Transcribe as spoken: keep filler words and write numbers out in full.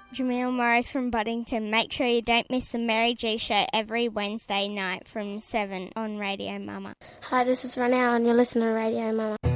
Jamil Morris from Boddington. Make sure you don't miss the Mary G Show every Wednesday night from seven on Radio Mama. Hi, this is Ronnie and you're listening to Radio Mama.